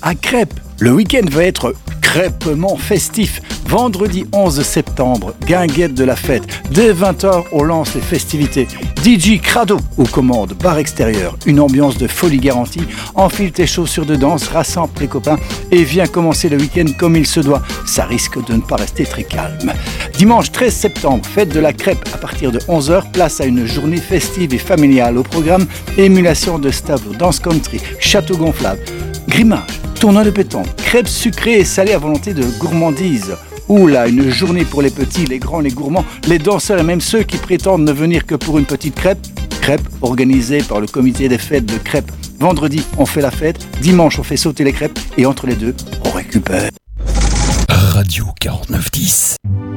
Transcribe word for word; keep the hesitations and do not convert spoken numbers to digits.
à Crêpes. Le week-end va être crêpement festif. Vendredi onze septembre, guinguette de la fête. Dès vingt heures, on lance les festivités. D J Crado aux commandes, bar extérieur. Une ambiance de folie garantie. Enfile tes chaussures de danse, rassemble les copains et viens commencer le week-end comme il se doit. Ça risque de ne pas rester très calme. Dimanche treize septembre, fête de la crêpe à partir de onze heures. Place à une journée festive et familiale. Au programme, émulation de Stavro, danse country, château gonflable, grimage, tournoi de pétanque, crêpes sucrées et salées à volonté de gourmandise. Ouh là, une journée pour les petits, les grands, les gourmands, les danseurs et même ceux qui prétendent ne venir que pour une petite crêpe. Crêpes organisées par le comité des fêtes de crêpes. Vendredi, on fait la fête. Dimanche, on fait sauter les crêpes. Et entre les deux, on récupère. Radio quarante-neuf dix.